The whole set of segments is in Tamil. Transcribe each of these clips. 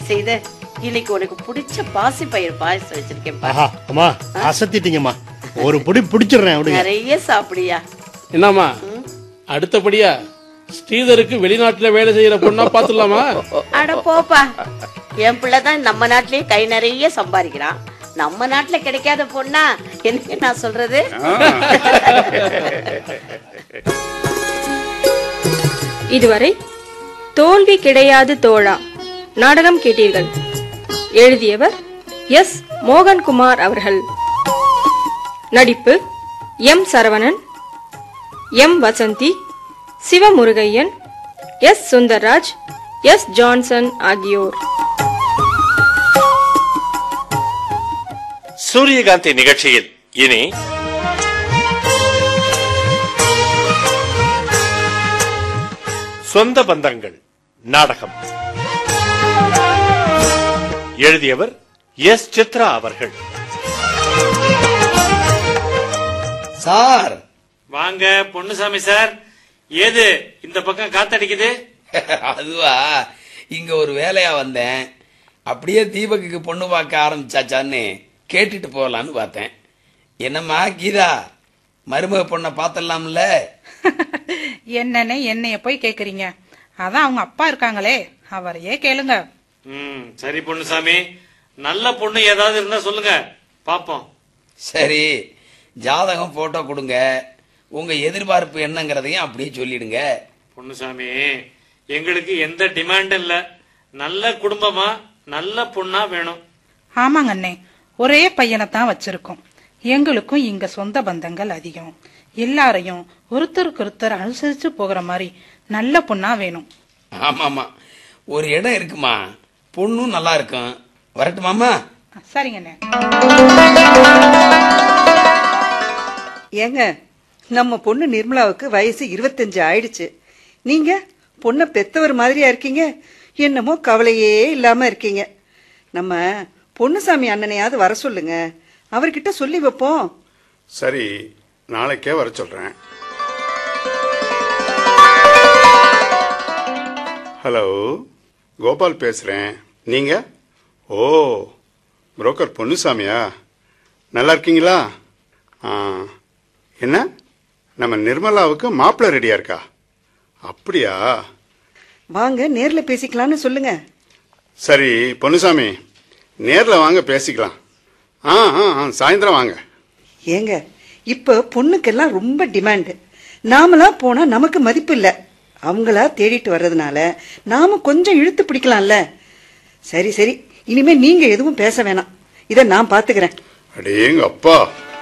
செய்து இன்னைக்கு உனக்கு பிடிச்ச பாசி பயிர் பாயசம் வச்சிருக்கேன். அம்மா அசத்திட்டீங்கம்மா, ஒரு பொடி பிடிச்சிடுறேன். நிறைய சாப்பிடியா. என்னம்மா அடுத்தபடியா ஸ்ரீதருக்கு வெளிநாட்டுல வேலை செய்யற பொண்ணா பாத்துலாமா? அட போப்பா, என் பிள்ளைதான் நம்ம நாட்டிலேயே கை நிறைய சம்பாதிக்கிறான். நம்ம நாட்டுல கிடைக்காத பொண்ணா என்ன நான் சொல்றது? இதுவரை தோல்வி கிடையாது தோழா நாடகம் கேட்டீர்கள். எழுதியவர் எஸ் மோகன்குமார் அவர்கள். நடிப்பு M Saravanan, M Vasanthi, Sivamurugaiyan, S Sundarraj, S Johnson ஆகியோர். சூரியகாந்தி நிகழ்ச்சியில் இனி சொந்த பந்தங்கள் நாடகம். எழுதியவர் எஸ் சித்ரா அவர்கள். சார் வாங்க பொன்னுசாமி சார். ஏது இந்த பக்கம் காத்தடிக்குது? அதுவா, இங்க ஒரு வேலையா வந்தேன். அப்படியே தீபக்கு பொண்ணு பார்க்க ஆரம்பிச்சாச்சான்னு கேட்டுட்டு போகலான்னு பார்த்தேன். என்னம்மா கீதா, மருமக பொண்ணை பார்த்தலாம்ல? என்னன்னு என்னைய போய் கேக்குறீங்க? அதான் அவங்க அப்பா இருக்காங்களே, அவரையே கேளுங்க. சரி பொன்னுசாமி, நல்ல பொண்ணு ஏதாவது இருந்தா சொல்லுங்க, பாப்போம். சரி, ஜாதகம் போட்டோ கொடுங்க, உங்க எதிர்பார்ப்பு என்னங்கிறதையும் அப்படியே சொல்லிடுங்க. பொன்னுசாமி, எங்களுக்கு எந்த டிமாண்டும் இல்ல. நல்ல குடும்பமா நல்ல பொண்ணா வேணும். ஆமாங்க அண்ணே, ஒரே பையனைத்தான் வச்சிருக்கோம். எங்களுக்கும் இங்க சொந்த பந்தங்கள் அதிகம். எல்லாரையும் ஒருத்தருக்கு ஒருத்தர் அனுசரிச்சு போகிற மாதிரி நல்ல பொண்ணா வேணும். ஆமாமா, ஒரு இடம் இருக்குமா, பொண்ணும் நல்லா இருக்கும். வரட்டுமாமா? சரிங்கண்ணே. ஏங்க, நம்ம பொண்ணு நிர்மலாவுக்கு வயசு 25 ஆயிடுச்சு. நீங்க பொண்ணை பெத்தவர் மாதிரியா இருக்கீங்க, என்னமோ கவலையே இல்லாம இருக்கீங்க. நம்ம பொன்னுசாமி அண்ணனையாவது வர சொல்லுங்க, அவர்கிட்ட சொல்லி வைப்போம். சரி, நாளைக்கே வர சொல்றேன். ஹலோ, கோபால் பேசுறேன். நீங்க? ஓ, புரோக்கர் பொன்னுசாமியா? நல்லா இருக்கீங்களா? என்ன, நம்ம நிர்மலாவுக்கு மாப்பிள்ளை ரெடியா இருக்கா? அப்படியா? வாங்க நேர்ல பேசிக்கலாம்னு சொல்லுங்க. சரி பொன்னுசாமி, நேர்ல வாங்க பேசிக்கலாம். சாயந்தரம் வாங்க. ஏங்க, இப்ப பொண்ணுக்கெல்லாம் ரொம்ப டிமாண்ட். நாமளா போனா நமக்கு மதிப்பு இல்ல. அவங்களா தேடிட்டு வர்றதுனால நாம கொஞ்சம் இழுத்து பிடிக்கலாம்ல. சரி சரி, இனிமே நீங்க எதுவும் பேச வேணாம், இத நான் பாத்துக்கிறேன். அடேங்க அப்பா.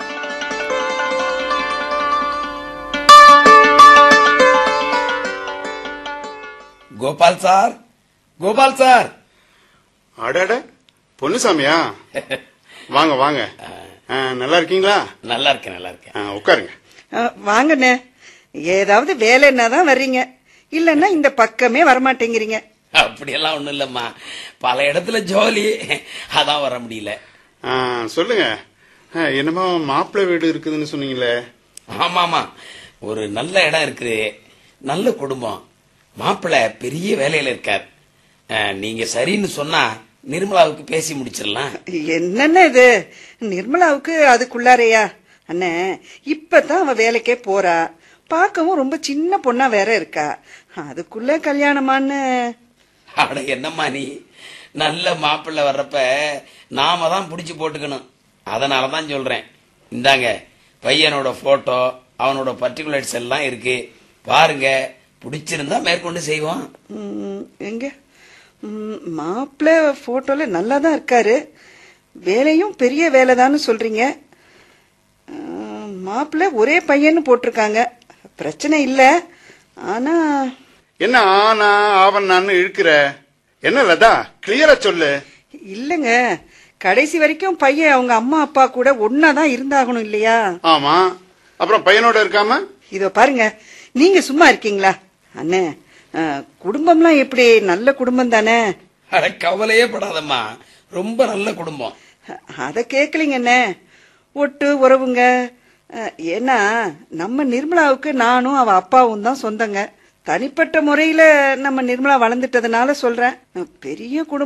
Gopal sir, Gopal sir. அடட, பொன்னுசாமியா? வாங்க வாங்க. நல்லா இருக்கீங்களா? நல்லா இருக்கேன், நல்லா இருக்கேன். உட்காருங்க. வாங்கண்ணே, ஏதாவது வேலைன்னா தான் வர்றீங்க, இல்லன்னா இந்த பக்கமே வரமாட்டேங்கிறீங்க. அப்படியெல்லாம் ஒண்ணும் இல்லம்மா, பல இடத்துல ஜோலி, அதான் வர முடியல. சொல்லுங்க, என்னமோ மாப்பிள்ளை வீடு இருக்குதுன்னு சொன்னீங்களே? ஆமாமா, ஒரு நல்ல இடம் இருக்குது, நல்ல குடும்பம், மாப்பிள்ளை பெரிய வேலையில இருக்கார். நீங்க சரின்னு சொன்னா நிர்மலாவுக்கு பேசி முடிச்சிடலாம். என்னென்ன இது, நிர்மலாவுக்கு அதுக்குள்ளாரையா? அண்ணே, இப்பதான் அவ வேலைக்கே போறா, பார்க்கவும் ரொம்ப சின்ன பொண்ணா வேற இருக்கா, அதுக்குள்ள கல்யாணமான்னு? அட என்னம்மா நீ, நல்ல மாப்பிள்ளை வர்றப்ப நாம தான் புடிச்சு போட்டுக்கணும். அதனாலதான் சொல்றேன். இந்தாங்க பையனோட போட்டோ, அவனோட பர்டிகுலர்ஸ் எல்லாம் இருக்கு, பாருங்க, பிடிச்சிருந்தா மேற்கொண்டு செய்வோம். எங்க மாப்பிள்ளை போட்டோல நல்லா தான் இருக்காரு, வேலையும் பெரிய வேலைதான்னு சொல்றீங்க. மாப்பிள்ளை ஒரே பையன்னு போட்டிருக்காங்க, பிரச்சனை இல்ல. ஆனா என்ன ஆனா ஆவணான்னு இழுக்கிற? என்ன லதா, கிளியரா சொல்லு. இல்லங்க, கடைசி வரைக்கும் பையன் அவங்க அம்மா அப்பா கூட ஒன்னாதான் இருந்தாகணும் இல்லையா? ஆமா, அப்புறம் பையனோட இருக்காம? இதோ பாருங்க, நீங்க சும்மா இருக்கீங்களா? அண்ணே, குடும்பம்லாம் எப்படி, நல்ல குடும்பம் தானே? கவலையே படாதம்மா, ரொம்ப நல்ல குடும்பம். அத கேக்கலீங்க அண்ணே, ஒட்டு உறவுங்க. ஏன்னா நம்ம நிர்மலாவுக்கு நானும் அவ அப்பாவும் தான் சொந்தங்க. தனிப்பட்ட முறையில நம்ம நிர்மலா வளர்ந்துட்டதுனால சொல்றேன், பெரிய குடும்பம்